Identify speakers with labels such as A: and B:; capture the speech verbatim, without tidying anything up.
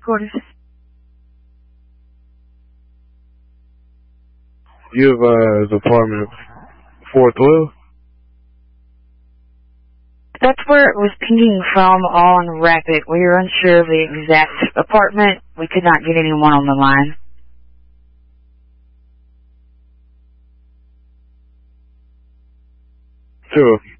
A: headquarters.
B: You have uh, apartment four twelve?
A: That's where it was pinging from on Rapid. We were unsure of the exact apartment. We could not get anyone on the line.
B: Sure.